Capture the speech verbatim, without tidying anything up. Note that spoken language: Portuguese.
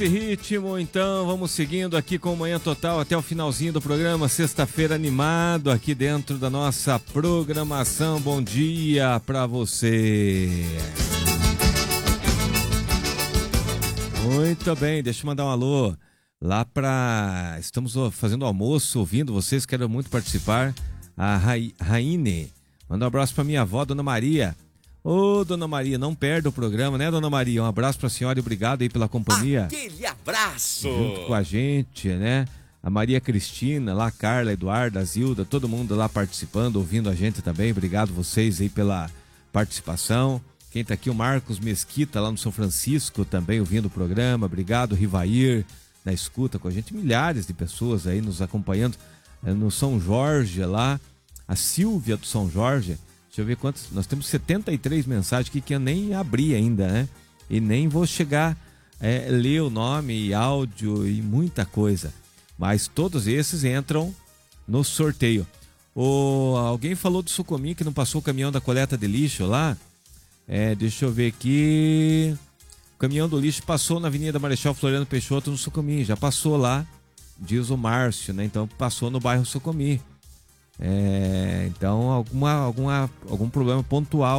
Nesse ritmo, então, vamos seguindo aqui com o Manhã Total até o finalzinho do programa. Sexta-feira animado aqui dentro da nossa programação. Bom dia pra você. Muito bem, deixa eu mandar um alô lá pra... Estamos fazendo almoço, ouvindo vocês, quero muito participar. A Ra... Raine, manda um abraço pra minha avó, Dona Maria. Ô, Dona Maria, não perde o programa, né, Dona Maria? Um abraço pra senhora e obrigado aí pela companhia. Aquele abraço! Junto com a gente, né? A Maria Cristina, lá a Carla, Eduardo, a Zilda, todo mundo lá participando, ouvindo a gente também. Obrigado vocês aí pela participação. Quem tá aqui, o Marcos Mesquita, lá no São Francisco, também ouvindo o programa. Obrigado, Rivair, na escuta com a gente. Milhares de pessoas aí nos acompanhando no São Jorge lá. A Silvia do São Jorge. Deixa eu ver quantos... Nós temos setenta e três mensagens aqui que eu nem abri ainda, né? E nem vou chegar a é, ler o nome e áudio e muita coisa. Mas todos esses entram no sorteio. O... Alguém falou do Sucumim que não passou o caminhão da coleta de lixo lá? É, deixa eu ver aqui... O caminhão do lixo passou na Avenida Marechal Floriano Peixoto no Sucumim. Já passou lá, diz o Márcio, né? Então passou no bairro Sucumim. É, então alguma, alguma, algum problema pontual